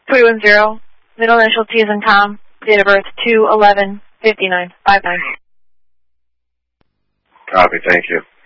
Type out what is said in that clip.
310, middle initial T as in Tom, date of birth 2/11/59, 59. Copy, thank you.